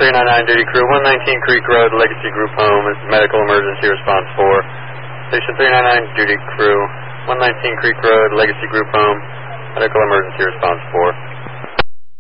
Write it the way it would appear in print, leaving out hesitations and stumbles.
399 duty crew, 119 Creek Road, Legacy Group Home, is medical emergency response 4. Station 399 duty crew, 119 Creek Road, Legacy Group Home, medical emergency response 4.